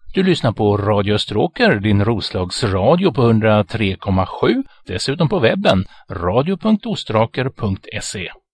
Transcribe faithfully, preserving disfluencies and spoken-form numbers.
Du lyssnar på Radio Österåker, din Roslagsradio på hundra tre komma sju. Dessutom på webben radio punkt ostraker punkt se.